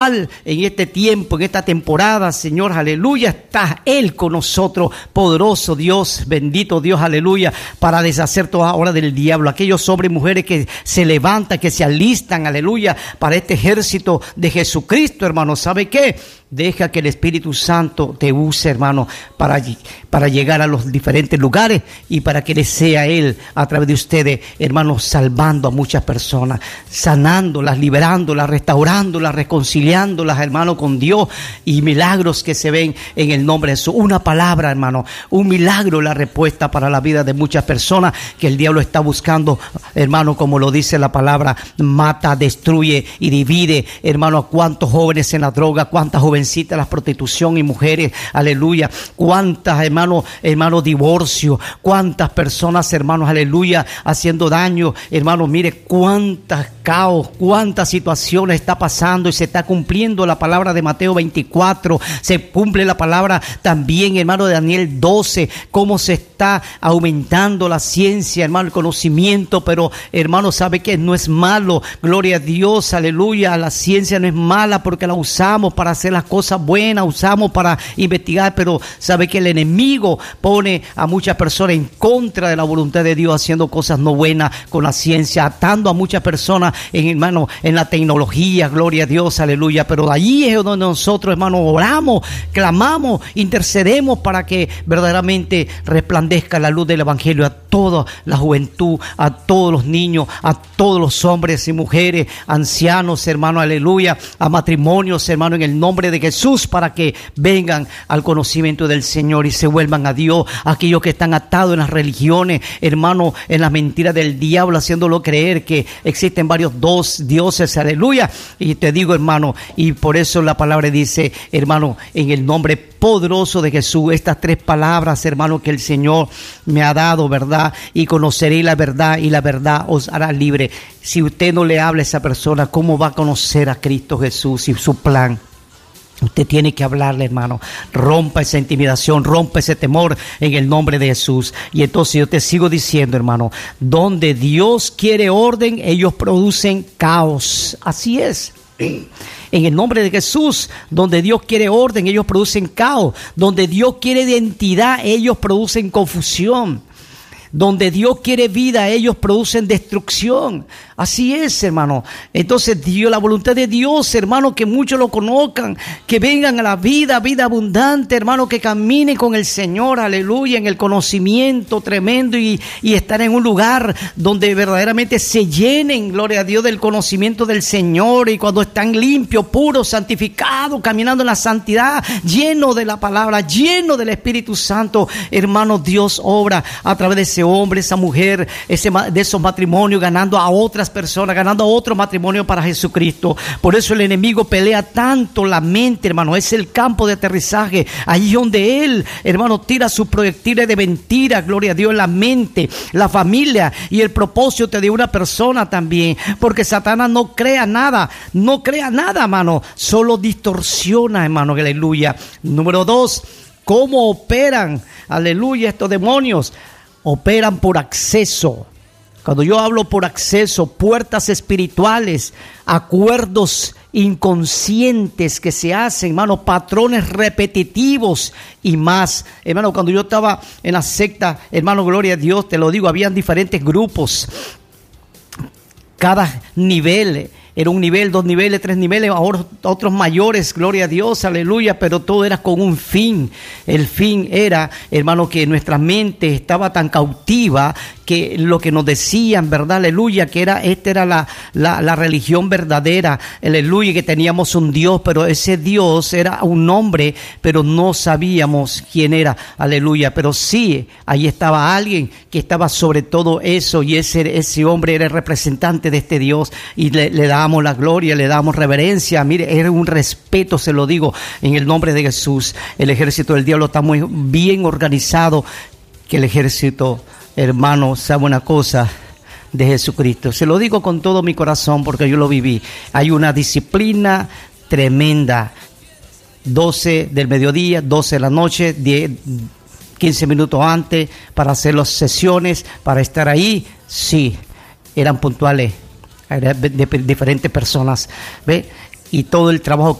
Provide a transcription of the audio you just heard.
igual en este tiempo, en esta temporada, Señor, aleluya, está Él con nosotros, poderoso Dios, bendito Dios, aleluya, para deshacer toda obra del diablo. Aquellos hombres y mujeres que se levantan, que se alistan, aleluya, para este ejército de Jesucristo, hermano. ¿Sabe qué? Deja que el Espíritu Santo te use, hermano, para llegar a los diferentes lugares y para que le sea Él, a través de ustedes, hermanos, salvando a muchas personas, sanándolas, liberándolas, restaurándolas, reconciliándolas, hermano, con Dios, y milagros que se ven en el nombre de Jesús. Una palabra, hermano, un milagro, la respuesta para la vida de muchas personas que el diablo está buscando, hermano, como lo dice la palabra, mata, destruye y divide, hermano, a cuántos jóvenes en la droga, cuántas jovencitas la prostitución y mujeres, aleluya, cuántas, hermano, divorcio, cuántas personas, hermanos, aleluya, haciendo daño, hermano, mire cuántas caos, cuántas situaciones está pasando y se está cumpliendo la palabra de Mateo 24, se cumple la palabra también, hermano, de Daniel 12, cómo se está aumentando la ciencia, hermano, el conocimiento, pero, hermano, sabe que no es malo, gloria a Dios, aleluya, la ciencia no es mala porque la usamos para hacer las cosas buenas, usamos para investigar, pero sabe que el enemigo pone a muchas personas en contra de la voluntad de Dios, haciendo cosas no buenas con la ciencia, atando a muchas personas, hermano, en la tecnología, gloria a Dios, aleluya. Pero allí es donde nosotros, hermano, oramos, clamamos, intercedemos para que verdaderamente resplandezca la luz del evangelio a toda la juventud, a todos los niños, a todos los hombres y mujeres, ancianos, hermano, aleluya, a matrimonios, hermano, en el nombre de Jesús, para que vengan al conocimiento del Señor y se vuelvan a Dios. Aquellos que están atados en las religiones, hermano, en las mentiras del diablo, haciéndolo creer que existen varios dioses, aleluya. Y te digo, hermano, y por eso la palabra dice, hermano, en el nombre poderoso de Jesús, estas tres palabras, hermano, que el Señor me ha dado, ¿verdad? Y conoceréis la verdad y la verdad os hará libre. Si usted no le habla a esa persona, ¿cómo va a conocer a Cristo Jesús y su plan? Usted tiene que hablarle, hermano. Rompa esa intimidación, rompa ese temor en el nombre de Jesús. Y entonces yo te sigo diciendo, hermano, donde Dios quiere orden, ellos producen caos. Así es. En el nombre de Jesús, donde Dios quiere orden, ellos producen caos. Donde Dios quiere identidad, ellos producen confusión. Donde Dios quiere vida, ellos producen destrucción. Así es, hermano. Entonces, Dios, la voluntad de Dios, hermano, que muchos lo conozcan, que vengan a la vida abundante, hermano, que caminen con el Señor, aleluya, en el conocimiento tremendo y estar en un lugar donde verdaderamente se llenen, gloria a Dios, del conocimiento del Señor, y cuando están limpios, puros, santificados, caminando en la santidad, lleno de la palabra, lleno del Espíritu Santo, hermano, Dios obra a través de ese hombre, esa mujer, de esos matrimonios, ganando a otras personas, ganando a otro matrimonio para Jesucristo. Por eso el enemigo pelea tanto la mente, hermano. Es el campo de aterrizaje, ahí donde él, hermano, tira sus proyectiles de mentira, gloria a Dios, en la mente, la familia y el propósito de una persona también, porque Satanás no crea nada, hermano, solo distorsiona, hermano, aleluya. Número 2, ¿cómo operan, aleluya, estos demonios? Operan por acceso. Cuando yo hablo por acceso, puertas espirituales, acuerdos inconscientes que se hacen, hermano, patrones repetitivos y más. Hermano, cuando yo estaba en la secta, hermano, gloria a Dios, te lo digo, habían diferentes grupos. Cada nivel era un nivel, 2 niveles, 3 niveles, ahora otros mayores, gloria a Dios, aleluya, pero todo era con un fin. El fin era, hermano, que nuestra mente estaba tan cautiva que lo que nos decían, ¿verdad? Aleluya, que esta era la religión verdadera, aleluya, que teníamos un Dios, pero ese Dios era un hombre, pero no sabíamos quién era, aleluya, pero sí, ahí estaba alguien que estaba sobre todo eso, y ese hombre era el representante de este Dios, y le damos la gloria, le damos reverencia. Mire, era un respeto, se lo digo, en el nombre de Jesús. El ejército del diablo está muy bien organizado, que el ejército, hermano, sabe una cosa de Jesucristo. Se lo digo con todo mi corazón porque yo lo viví. Hay una disciplina tremenda. 12 del mediodía, 12 de la noche, 15 minutos antes para hacer las sesiones, para estar ahí. Sí, eran puntuales, eran de diferentes personas, ¿ve? Y todo el trabajo